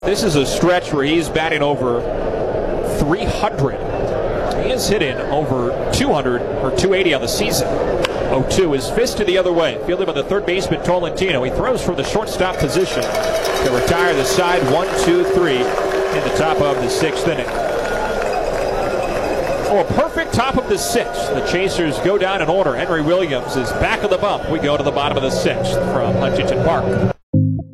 This is a stretch where he's batting over 300. He is hitting over 200 or 280 on the season. 0-2 is fisted the other way. Fielded by the third baseman Tolentino. He throws from the shortstop position to retire the side 1-2-3 in the top of the sixth inning. Oh, a perfect top of the sixth. The Chasers go down in order. Henry Williams is back of the bump. We go to the bottom of the sixth from Huntington Park.